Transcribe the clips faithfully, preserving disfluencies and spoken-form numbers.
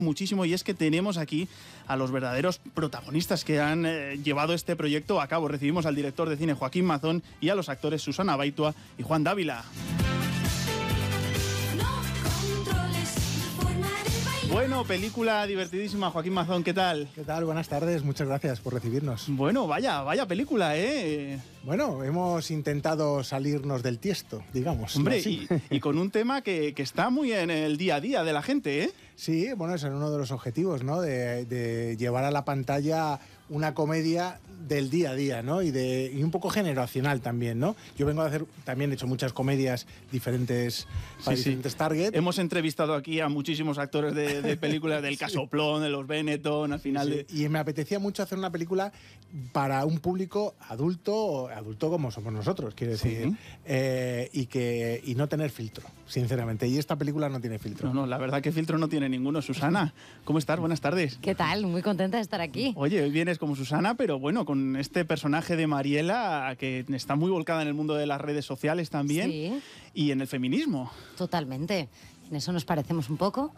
muchísimo, y es que tenemos aquí a los verdaderos protagonistas que han eh, llevado este proyecto a cabo. Recibimos al director de cine Joaquín Mazón y a los actores Susana Baitua y Juan Dávila. Bueno, película divertidísima. Joaquín Mazón, ¿qué tal? ¿Qué tal? Buenas tardes, muchas gracias por recibirnos. Bueno, vaya, vaya película, ¿eh? Bueno, hemos intentado salirnos del tiesto, digamos. Hombre, y, y con un tema que, que está muy en el día a día de la gente, ¿eh? Sí, bueno, ese es uno de los objetivos, ¿no? De, de llevar a la pantalla una comedia del día a día, ¿no? Y, de, y un poco generacional también, ¿no? Yo vengo a hacer, también he hecho muchas comedias diferentes para sí, diferentes sí. targets. Hemos entrevistado aquí a muchísimos actores de, de películas del sí. Casoplón, de los Benetton, al final sí, sí. de... Y me apetecía mucho hacer una película para un público adulto, adulto como somos nosotros, quiero decir, sí. eh, y, que, y no tener filtro, sinceramente. Y esta película no tiene filtro. No, no, la verdad que filtro no tiene ninguno. Susana, ¿cómo estás? Buenas tardes. ¿Qué tal? Muy contenta de estar aquí. Oye, hoy vienes como Susana, pero bueno, con este personaje de Mariela que está muy volcada en el mundo de las redes sociales también sí. y en el feminismo. Totalmente. En eso nos parecemos un poco.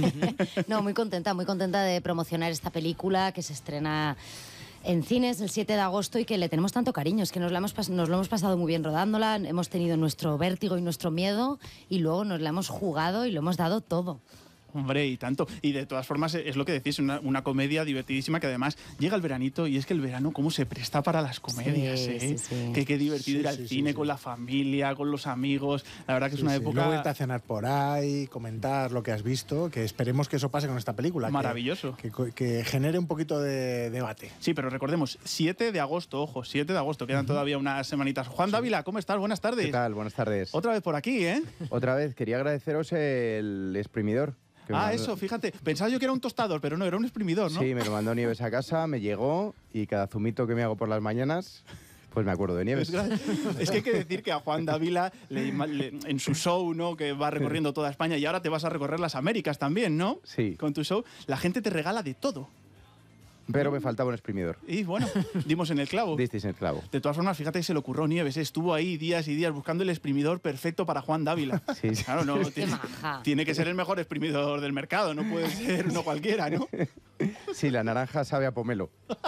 No, muy contenta, muy contenta de promocionar esta película que se estrena en cines el siete de agosto y que le tenemos tanto cariño. Es que nos, la hemos, nos lo hemos pasado muy bien rodándola, hemos tenido nuestro vértigo y nuestro miedo y luego nos la hemos jugado y lo hemos dado todo. Hombre, y tanto. Y de todas formas, es lo que decís, una, una comedia divertidísima que además llega el veranito y es que el verano cómo se presta para las comedias, sí, ¿eh? Sí, sí. Que qué divertido sí, ir al sí, cine sí, con sí. la familia, con los amigos. La verdad que sí, es una sí. época... Luego irte a cenar por ahí, comentar lo que has visto, que esperemos que eso pase con esta película. Maravilloso. Que, que, que genere un poquito de debate. Sí, pero recordemos, siete de agosto, ojo, siete de agosto, quedan uh-huh. todavía unas semanitas. Juan sí. Dávila, ¿cómo estás? Buenas tardes. ¿Qué tal? Buenas tardes. Otra vez por aquí, ¿eh? Otra vez, quería agradeceros el exprimidor. Ah, mandó... eso, fíjate. Pensaba yo que era un tostador, pero no, era un exprimidor, ¿no? Sí, me lo mandó Nieves a casa, me llegó y cada zumito que me hago por las mañanas, pues me acuerdo de Nieves. Es que hay que decir que a Juan Dávila, le, le, en su show, ¿no? Que va recorriendo toda España y ahora te vas a recorrer las Américas también, ¿no? Sí. Con tu show, la gente te regala de todo. Pero me faltaba un exprimidor. Y bueno, dimos en el clavo. Disteis en el clavo. De todas formas, fíjate que se le ocurrió Nieves. Estuvo ahí días y días buscando el exprimidor perfecto para Juan Dávila. Sí, sí. Claro, no, tiene, tiene que ser el mejor exprimidor del mercado, no puede ser uno cualquiera, ¿no? Sí, la naranja sabe a pomelo.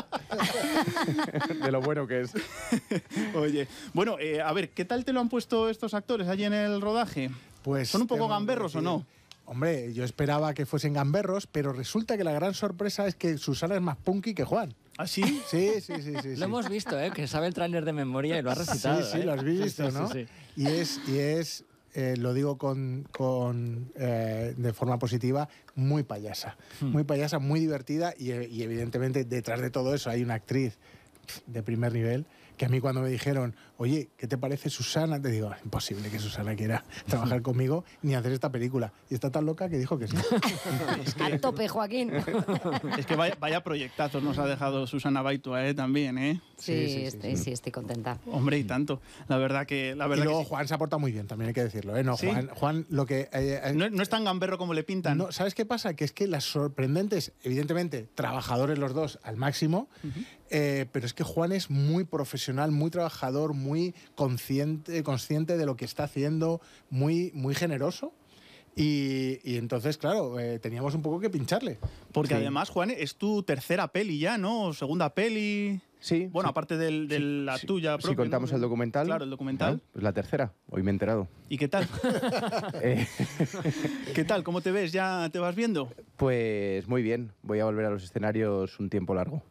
De lo bueno que es. Oye, bueno, eh, a ver, ¿qué tal te lo han puesto estos actores allí en el rodaje? Pues ¿son un poco gamberros o no? Hombre, yo esperaba que fuesen gamberros, pero resulta que la gran sorpresa es que Susana es más punky que Juan. ¿Ah, sí? Sí, sí, sí. sí lo sí. hemos visto, ¿eh? Que sabe el tráiler de memoria y lo ha recitado. Sí, sí, ¿eh? lo has visto, sí, sí, ¿no? Sí, sí. Y es, y es eh, lo digo con, con eh, de forma positiva, muy payasa. Hmm. Muy payasa, muy divertida y, y evidentemente detrás de todo eso hay una actriz de primer nivel, que a mí cuando me dijeron, oye, ¿qué te parece Susana? Te digo, imposible que Susana quiera trabajar conmigo ni hacer esta película. Y está tan loca que dijo que sí. Es que, a tope, Joaquín. Es que vaya, vaya proyectazos nos ha dejado Susana Baitua, ¿eh? También, ¿eh? Sí, sí, sí, estoy, sí. sí, estoy contenta. Hombre, y tanto. La verdad que... La verdad y luego que sí. Juan se ha portado muy bien, también hay que decirlo, ¿eh? No, ¿Sí? Juan, Juan, lo que... Eh, eh, no, no es tan gamberro como le pintan. No, ¿sabes qué pasa? Que es que las sorprendentes, evidentemente, trabajadores los dos al máximo, uh-huh. eh, pero es que Juan es muy profesional, muy trabajador, muy consciente, consciente de lo que está haciendo, muy, muy generoso. Y, y entonces, claro, eh, teníamos un poco que pincharle. Porque sí. además, Juan, es tu tercera peli ya, ¿no? O segunda peli. Sí. Bueno, sí. aparte de sí, la sí. tuya propia. Si contamos ¿no? el documental. Claro, el documental. ¿no? Pues la tercera. Hoy me he enterado. ¿Y qué tal? eh. ¿Qué tal? ¿Cómo te ves? ¿Ya te vas viendo? Pues muy bien. Voy a volver a los escenarios un tiempo largo.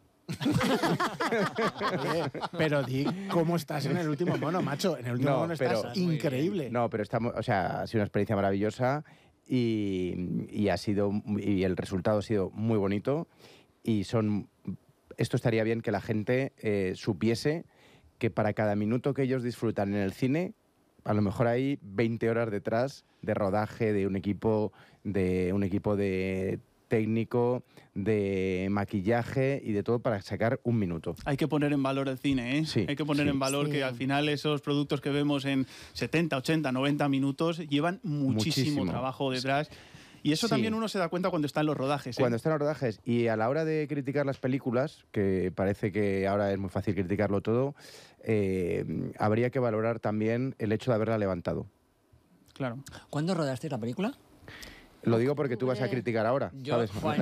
Oye, pero di cómo estás en el último mono, macho. En el último no, mono pero, estás increíble. No, pero estamos, o sea, ha sido una experiencia maravillosa y, y ha sido y el resultado ha sido muy bonito y son esto estaría bien que la gente eh, supiese que para cada minuto que ellos disfrutan en el cine, a lo mejor hay veinte horas detrás de rodaje de un equipo de un equipo de técnico, de maquillaje y de todo para sacar un minuto. Hay que poner en valor el cine, ¿eh? Sí, Hay que poner sí, en valor sí. que al final esos productos que vemos en setenta, ochenta, noventa minutos llevan muchísimo, Muchísimo. trabajo detrás. Y eso Sí. también uno se da cuenta cuando está en los rodajes, ¿eh? Cuando están los rodajes y a la hora de criticar las películas, que parece que ahora es muy fácil criticarlo todo, eh, habría que valorar también el hecho de haberla levantado. Claro. ¿Cuándo rodaste la película? Lo digo porque tú vas a criticar ahora, Yo, ¿sabes? Juan,